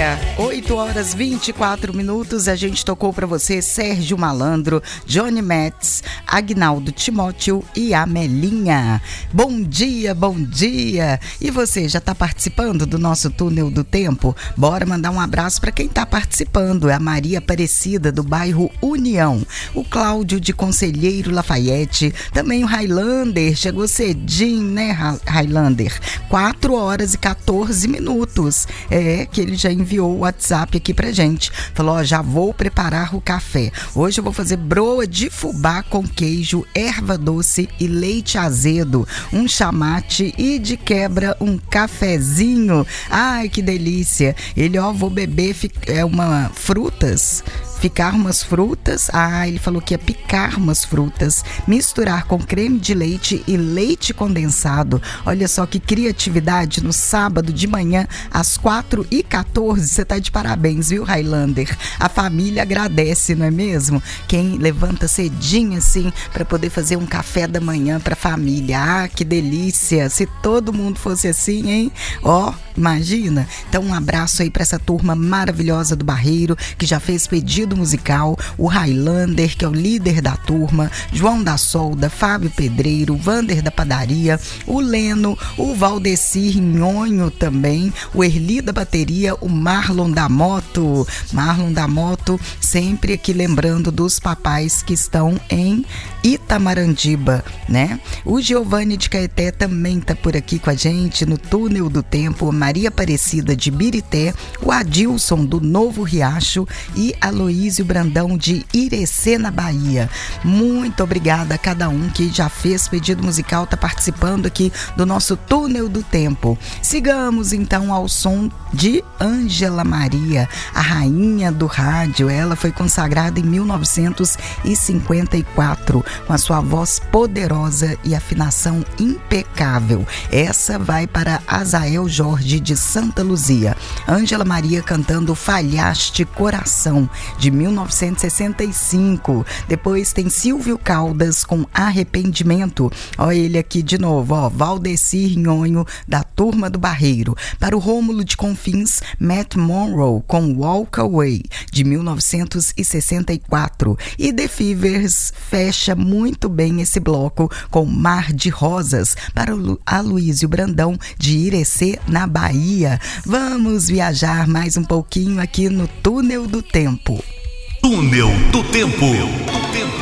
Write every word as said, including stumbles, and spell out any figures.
dia, oito horas e vinte e quatro minutos, a gente tocou para você Sérgio Malandro, Johnny Metz, Agnaldo Timóteo e Amelinha. Bom dia, bom dia! E você, já está participando do nosso túnel do tempo? Bora mandar um abraço para quem está participando, é a Maria Aparecida do bairro União, o Cláudio de Conselheiro Lafayette, também o Highlander, chegou cedinho, né, Highlander? quatro horas e quatorze minutos. É, que ele já enviou o WhatsApp aqui pra gente. Falou, ó, já vou preparar o café. Hoje eu vou fazer broa de fubá com queijo, erva doce e leite azedo, um chamate e de quebra um cafezinho. Ai, que delícia. Ele, ó, vou beber é uma frutas. Ficar umas frutas, ah, ele falou que ia picar umas frutas, misturar com creme de leite e leite condensado. Olha só que criatividade no sábado de manhã, às quatro e quatorze, você tá de parabéns, viu, Highlander? A família agradece, não é mesmo? Quem levanta cedinho assim para poder fazer um café da manhã pra família, ah, que delícia, se todo mundo fosse assim, hein? Ó, imagina? Então um abraço aí pra essa turma maravilhosa do Barreiro, que já fez pedido musical, o Highlander, que é o líder da turma, João da Solda, Fábio Pedreiro, Vander da Padaria, o Leno, o Valdecir Nhonho também, o Erli da Bateria, o Marlon da Moto, Marlon da Moto, sempre aqui lembrando dos papais que estão em Itamarandiba, né? O Giovanni de Caeté também tá por aqui com a gente no Túnel do Tempo, Maria Aparecida de Birité, o Adilson do Novo Riacho e a Aloísio Brandão de Irecê, na Bahia. Muito obrigada a cada um que já fez pedido musical, tá participando aqui do nosso Túnel do Tempo. Sigamos então ao som de Ângela Maria, a rainha do rádio. Ela foi consagrada em mil novecentos e cinquenta e quatro com a sua voz poderosa e afinação impecável. Essa vai para Azael Jorge de Santa Luzia. Ângela Maria cantando Falhaste Coração, de mil novecentos e sessenta e cinco. Depois tem Silvio Caldas com Arrependimento. Olha ele aqui de novo, ó, Valdecir Nhonho da Turma do Barreiro. Para o Rômulo de Confins, Matt Monroe com Walk Away, de mil novecentos e sessenta e quatro. E The Fevers fecha muito bem esse bloco com Mar de Rosas, para o Aloísio Brandão de Irecê, na Bahia. Vamos viajar mais um pouquinho aqui no Túnel do Tempo. Túnel do Tempo.